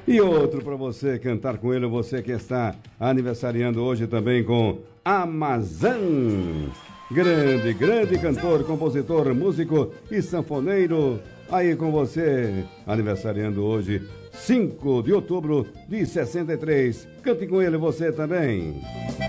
E outro para você cantar com ele, você que está aniversariando hoje também com Amazan. Grande cantor, compositor, músico e sanfoneiro. Aí com você, aniversariando hoje, 5 de outubro de 63. Cante com ele você também.